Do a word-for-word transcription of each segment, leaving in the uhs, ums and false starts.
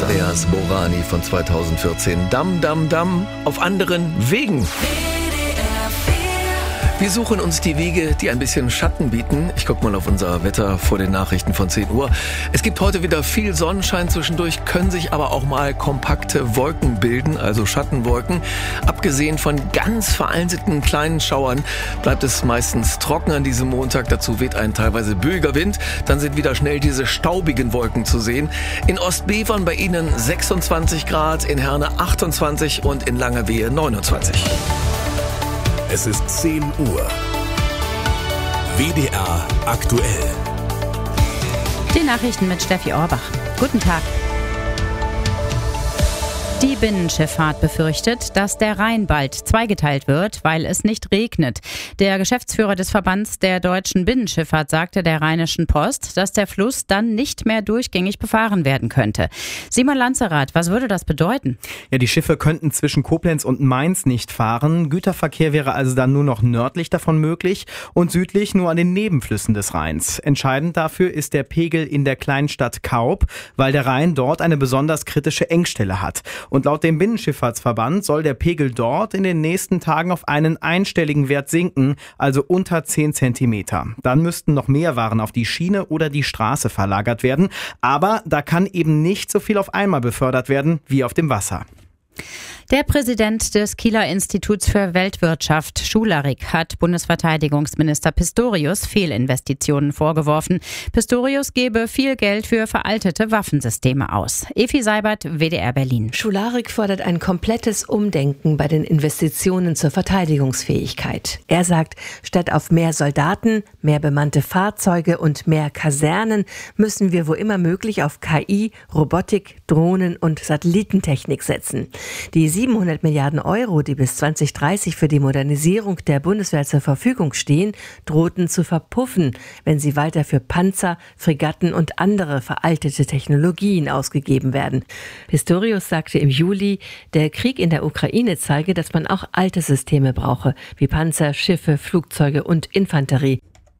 Andreas Borani von zweitausendvierzehn. Dam, Dam, Dam, auf anderen Wegen. Wir suchen uns die Wege, die ein bisschen Schatten bieten. Ich gucke mal auf unser Wetter vor den Nachrichten von zehn Uhr. Es gibt heute wieder viel Sonnenschein zwischendurch, können sich aber auch mal kompakte Wolken bilden, also Schattenwolken. Abgesehen von ganz vereinzelten kleinen Schauern bleibt es meistens trocken an diesem Montag. Dazu weht ein teilweise böiger Wind. Dann sind wieder schnell diese staubigen Wolken zu sehen. In Ostbevern bei Ihnen sechsundzwanzig Grad, in Herne achtundzwanzig und in Langerwehe neunundzwanzig. Es ist zehn Uhr. W D R aktuell. Die Nachrichten mit Steffi Orbach. Guten Tag. Die Binnenschifffahrt befürchtet, dass der Rhein bald zweigeteilt wird, weil es nicht regnet. Der Geschäftsführer des Verbands der deutschen Binnenschifffahrt sagte der Rheinischen Post, dass der Fluss dann nicht mehr durchgängig befahren werden könnte. Simon Lanzerath, was würde das bedeuten? Ja, die Schiffe könnten zwischen Koblenz und Mainz nicht fahren. Güterverkehr wäre also dann nur noch nördlich davon möglich und südlich nur an den Nebenflüssen des Rheins. Entscheidend dafür ist der Pegel in der Kleinstadt Kaub, weil der Rhein dort eine besonders kritische Engstelle hat. Und laut dem Binnenschifffahrtsverband soll der Pegel dort in den nächsten Tagen auf einen einstelligen Wert sinken, also unter zehn Zentimeter. Dann müssten noch mehr Waren auf die Schiene oder die Straße verlagert werden. Aber da kann eben nicht so viel auf einmal befördert werden wie auf dem Wasser. Der Präsident des Kieler Instituts für Weltwirtschaft, Schularik, hat Bundesverteidigungsminister Pistorius Fehlinvestitionen vorgeworfen. Pistorius gebe viel Geld für veraltete Waffensysteme aus. Efi Seibert, W D R Berlin. Schularik fordert ein komplettes Umdenken bei den Investitionen zur Verteidigungsfähigkeit. Er sagt, statt auf mehr Soldaten, mehr bemannte Fahrzeuge und mehr Kasernen müssen wir wo immer möglich auf K I, Robotik, Drohnen und Satellitentechnik setzen. Die siebenhundert Milliarden Euro, die bis zwanzig dreißig für die Modernisierung der Bundeswehr zur Verfügung stehen, drohten zu verpuffen, wenn sie weiter für Panzer, Fregatten und andere veraltete Technologien ausgegeben werden. Pistorius sagte im Juli, der Krieg in der Ukraine zeige, dass man auch alte Systeme brauche, wie Panzer, Schiffe, Flugzeuge und Infanterie.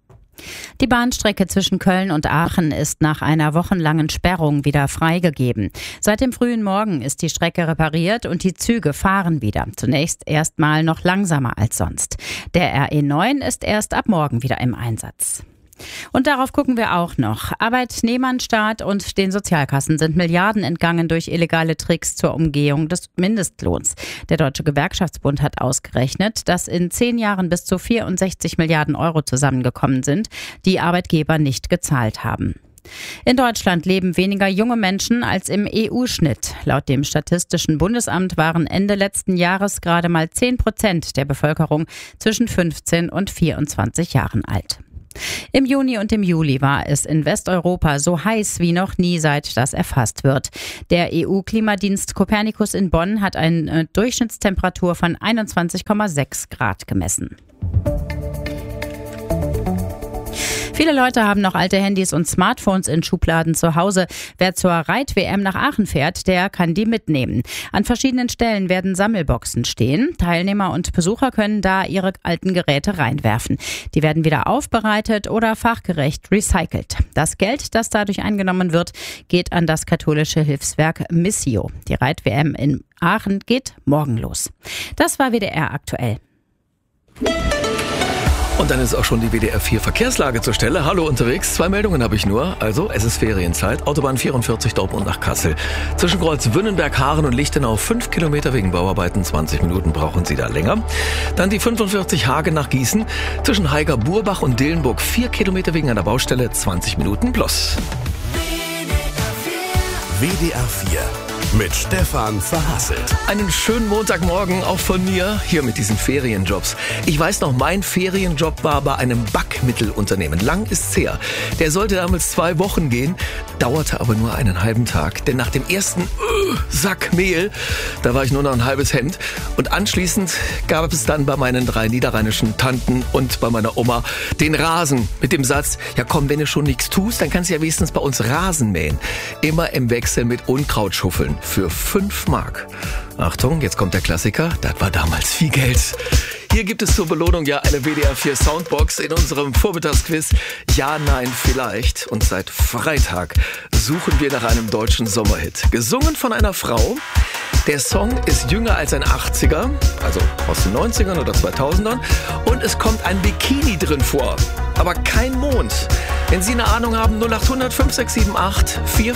Die Bahnstrecke zwischen Köln und Aachen ist nach einer wochenlangen Sperrung wieder freigegeben. Seit dem frühen Morgen ist die Strecke repariert und die Züge fahren wieder. Zunächst erstmal noch langsamer als sonst. Der R E neun ist erst ab morgen wieder im Einsatz. Und darauf gucken wir auch noch. Arbeitnehmernstaat und den Sozialkassen sind Milliarden entgangen durch illegale Tricks zur Umgehung des Mindestlohns. Der Deutsche Gewerkschaftsbund hat ausgerechnet, dass in zehn Jahren bis zu vierundsechzig Milliarden Euro zusammengekommen sind, die Arbeitgeber nicht gezahlt haben. In Deutschland leben weniger junge Menschen als im E U-Schnitt. Laut dem Statistischen Bundesamt waren Ende letzten Jahres gerade mal zehn Prozent der Bevölkerung zwischen fünfzehn und vierundzwanzig Jahren alt. Im Juni und im Juli war es in Westeuropa so heiß wie noch nie, seit das erfasst wird. Der E U-Klimadienst Copernicus in Bonn hat eine Durchschnittstemperatur von einundzwanzig Komma sechs Grad gemessen. Viele Leute haben noch alte Handys und Smartphones in Schubladen zu Hause. Wer zur Reit-W M nach Aachen fährt, der kann die mitnehmen. An verschiedenen Stellen werden Sammelboxen stehen. Teilnehmer und Besucher können da ihre alten Geräte reinwerfen. Die werden wieder aufbereitet oder fachgerecht recycelt. Das Geld, das dadurch eingenommen wird, geht an das katholische Hilfswerk Missio. Die Reit-W M in Aachen geht morgen los. Das war W D R aktuell. Und dann ist auch schon die W D R vier Verkehrslage zur Stelle. Hallo unterwegs, zwei Meldungen habe ich nur. Also, es ist Ferienzeit. Autobahn vierundvierzig Dortmund nach Kassel. Zwischen Kreuz Wünnenberg, Haaren und Lichtenau fünf Kilometer wegen Bauarbeiten. zwanzig Minuten brauchen Sie da länger. Dann die fünfundvierzig Hagen nach Gießen. Zwischen Haiger Burbach und Dillenburg vier Kilometer wegen einer Baustelle. zwanzig Minuten plus. W D R vier mit Stefan Verhasselt. Einen schönen Montagmorgen auch von mir, hier mit diesen Ferienjobs. Ich weiß noch, mein Ferienjob war bei einem Backmittelunternehmen. Lang ist's her. Der sollte damals zwei Wochen gehen, dauerte aber nur einen halben Tag. Denn nach dem ersten uh, Sack Mehl, da war ich nur noch ein halbes Hemd. Und anschließend gab es dann bei meinen drei niederrheinischen Tanten und bei meiner Oma den Rasen mit dem Satz, ja komm, wenn du schon nichts tust, dann kannst du ja wenigstens bei uns Rasen mähen. Immer im Wechsel mit Unkrautschuffeln. Für fünf Mark. Achtung, jetzt kommt der Klassiker. Das war damals viel Geld. Hier gibt es zur Belohnung ja eine W D R vier Soundbox in unserem Vormittagsquiz Ja, Nein, Vielleicht. Und seit Freitag suchen wir nach einem deutschen Sommerhit. Gesungen von einer Frau. Der Song ist jünger als ein achtziger, also aus den neunzigern oder zweitausendern. Und es kommt ein Bikini drin vor, aber kein Mond. Wenn Sie eine Ahnung haben, null acht hundert fünf sechs sieben acht vier